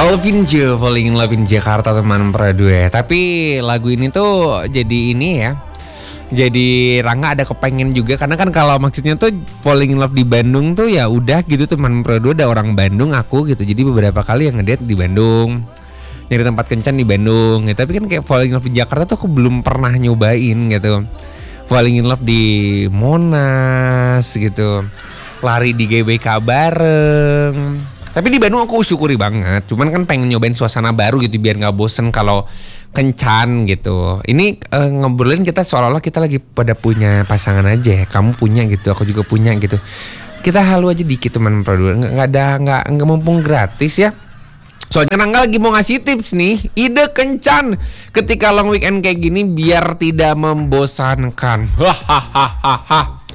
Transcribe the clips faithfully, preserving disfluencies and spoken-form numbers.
Alvin Joe, Falling in Love in Jakarta teman Pradua. Tapi lagu ini tuh jadi ini ya, jadi Rangga ada kepengen juga. Karena kan kalau maksudnya tuh Falling in Love di Bandung tuh ya udah gitu teman Pradua, ada orang Bandung aku gitu. Jadi beberapa kali yang ngedate di Bandung, nyari tempat kencan di Bandung ya. Tapi kan kayak Falling in Love di Jakarta tuh aku belum pernah nyobain gitu. Falling in Love di Monas gitu, lari di G B K bareng. Tapi di Bandung aku syukuri banget. Cuman kan pengen nyobain suasana baru gitu biar gak bosen kalau kencan gitu. Ini uh, ngobrolin kita seolah-olah kita lagi pada punya pasangan aja. Kamu punya gitu, aku juga punya gitu. Kita halu aja dikit teman Pradua. Nggak, nggak ada, nggak, nggak mumpung gratis ya. Soalnya Rangga lagi mau ngasih tips nih, ide kencan ketika long weekend kayak gini biar tidak membosankan. Hahaha.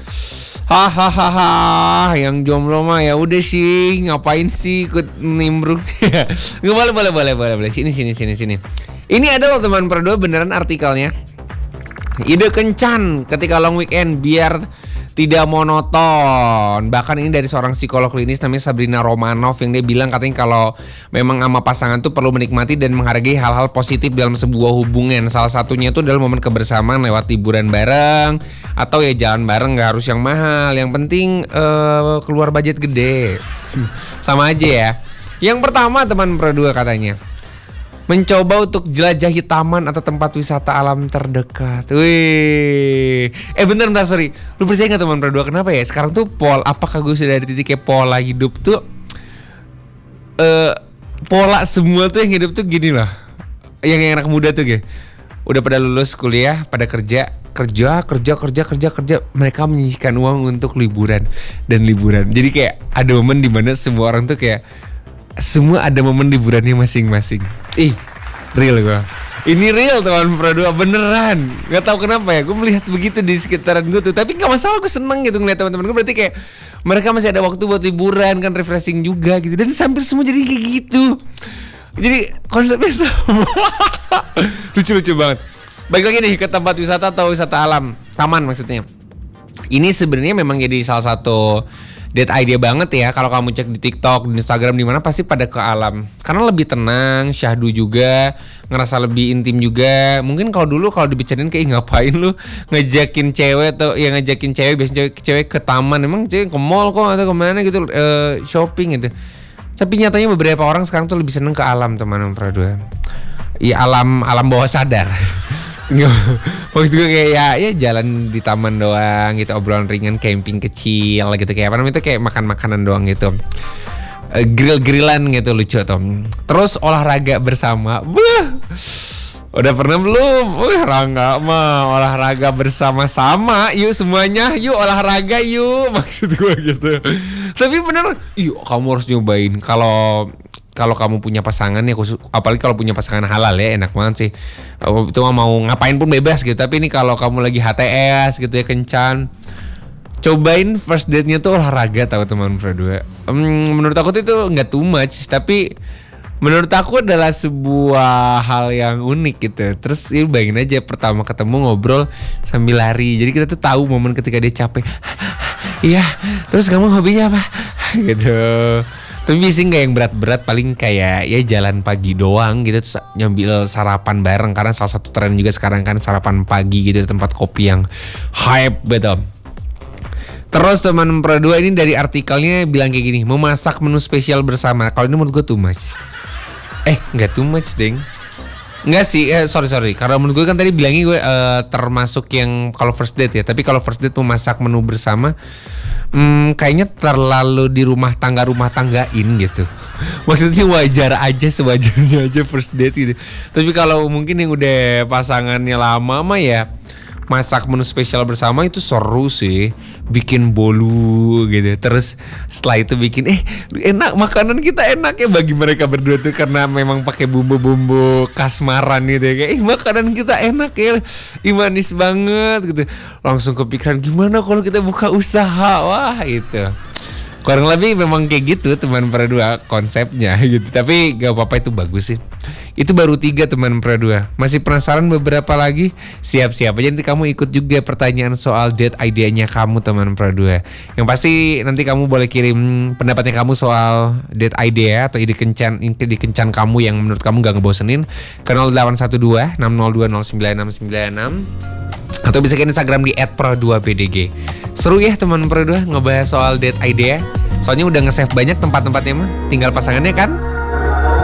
Hahaha, yang jomblo mah ya udah sih, ngapain sih ikut nimbrung? Nggak boleh, boleh, boleh, boleh, boleh. Sini, sini, sini, sini. Ini ada loh teman Pradua beneran artikelnya. Ide kencan ketika long weekend biar tidak monoton. Bahkan ini dari seorang psikolog klinis namanya Sabrina Romanov yang dia bilang katanya kalau memang sama pasangan tuh perlu menikmati dan menghargai hal-hal positif dalam sebuah hubungan. Salah satunya itu dalam momen kebersamaan lewat liburan bareng atau ya jalan bareng, nggak harus yang mahal. Yang penting uh, keluar budget gede. Sama aja ya. Yang pertama teman Pradua katanya, mencoba untuk jelajahi taman atau tempat wisata alam terdekat. Wih, eh bentar bentar sorry. Lu percaya nggak teman Pradua kenapa ya? Sekarang tuh pol, apakah gue sudah ada titik kayak pola hidup tuh? Uh, pola semua tuh yang hidup tuh gini lah. Yang, yang anak muda tuh gitu. Udah pada lulus kuliah, pada kerja, kerja, kerja, kerja, kerja, kerja. Mereka menyisihkan uang untuk liburan dan liburan. Jadi kayak ada momen dimana semua orang tuh kayak semua ada momen liburannya masing-masing. Ih, real gue. Ini real teman Pradua, beneran. Gak tahu kenapa ya, gue melihat begitu di sekitaran gue tuh. Tapi gak masalah, gue seneng gitu ngeliat teman-teman gue. Berarti kayak mereka masih ada waktu buat liburan kan, refreshing juga gitu. Dan hampir semua jadi kayak gitu. Jadi konsepnya sama. Lucu-lucu banget. Baik lagi nih ke tempat wisata atau wisata alam, taman maksudnya. Ini sebenarnya memang jadi salah satu date idea banget ya. Kalau kamu cek di TikTok, di Instagram, di mana pasti pada ke alam. Karena lebih tenang, syahdu juga, ngerasa lebih intim juga. Mungkin kalau dulu kalau dibicarain kayak ngapain lu ngejakin cewek atau yang ngejakin cewek biasanya cewek, cewek ke taman, emang cewek ke mall kok atau kemana gitu, uh, shopping gitu. Tapi nyatanya beberapa orang sekarang tuh lebih seneng ke alam teman-teman Pradua. Iya, alam alam bawah sadar. Maksud gue kayak ya, ya jalan di taman doang gitu, obrolan ringan, camping kecil gitu, kayak apa namanya itu, kayak makan makanan doang gitu, uh, grill grillan gitu, lucu tuh. Terus olahraga bersama. Buh, udah pernah belum? Wih, Rangga mah olahraga bersama-sama. Yuk semuanya, yuk olahraga yuk. Maksud gue gitu. Tapi bener, yuk kamu harus nyobain. Kalau Kalau kamu punya pasangan ya, khusus, apalagi kalau punya pasangan halal ya, enak banget sih. Itu mau ngapain pun bebas gitu. Tapi ini kalau kamu lagi H T S gitu ya, kencan, cobain first date-nya tuh olahraga, tahu teman Pradua. Hmm, menurut aku tuh itu nggak too much, tapi menurut aku adalah sebuah hal yang unik gitu. Terus ya bayangin aja pertama ketemu ngobrol sambil lari. Jadi kita tuh tahu momen ketika dia capek. Iya. Terus kamu hobinya apa? Gitu. Tapi biasanya gak yang berat-berat, paling kayak ya jalan pagi doang gitu, terus nyambil sarapan bareng. Karena salah satu tren juga sekarang kan sarapan pagi gitu di tempat kopi yang hype betul. Terus teman Pradua ini dari artikelnya bilang kayak gini, memasak menu spesial bersama. Kalau ini menurut gue too much. Eh gak too much deng. Enggak sih, eh, sorry sorry. Karena menurut gue kan tadi bilangnya gue uh, termasuk yang kalau first date ya. Tapi kalau first date memasak menu bersama, Hmm, kayaknya terlalu di rumah tangga rumah tanggain gitu. Maksudnya wajar aja, sewajarnya aja first date gitu. Tapi kalau mungkin yang udah pasangannya lama mah ya masak menu spesial bersama itu seru sih. Bikin bolu gitu. Terus setelah itu bikin eh enak, makanan kita enak ya bagi mereka berdua tuh, karena memang pakai bumbu-bumbu kasmaran gitu ya. Kayak eh makanan kita enak ya, ih manis banget gitu. Langsung kepikiran gimana kalau kita buka usaha. Wah itu Kurang lebih memang kayak gitu teman Pro dua konsepnya gitu. Tapi gak apa-apa, itu bagus sih. Itu baru tiga teman Pro dua. Masih penasaran beberapa lagi? Siap-siap aja nanti kamu ikut juga pertanyaan soal date idea-nya kamu teman Pro dua. Yang pasti nanti kamu boleh kirim pendapatnya kamu soal date idea atau ide kencan ide kencan kamu yang menurut kamu gak ngebosenin ke nol delapan satu dua enam nol dua nol sembilan enam sembilan enam atau bisa ke Instagram di et pro dua b d g. Seru ya teman Pro dua ngebahas soal date idea. Soalnya udah nge-save banyak tempat-tempatnya mah, tinggal pasangannya kan.